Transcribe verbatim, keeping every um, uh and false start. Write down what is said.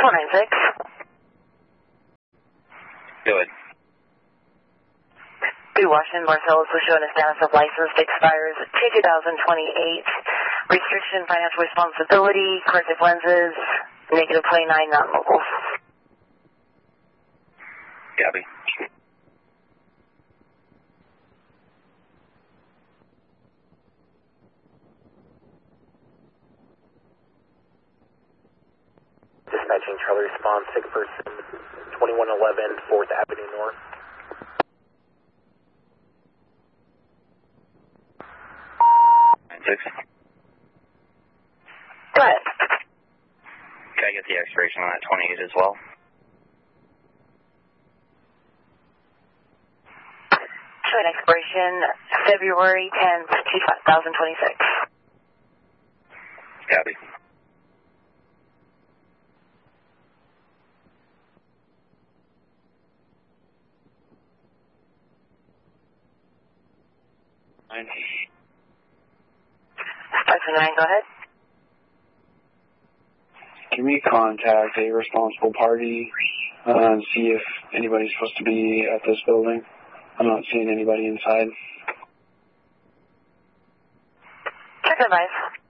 four nine six. Go ahead. B. Washington Marcellus was shown a status of license expires two thousand twenty-eight. Restriction, financial responsibility, corrective lenses, negative twenty-nine, non-mobile. Copy. Dispatching Charlie response, sick person, twenty-one eleven fourth Avenue North. nine six. Go ahead. Can I get the expiration on that twenty-eight as well? Show an expiration February tenth, two thousand twenty-six. Copy. Nine. five two nine, go ahead. Can we contact a responsible party uh, and see if anybody's supposed to be at this building? I'm not seeing anybody inside. Check advice.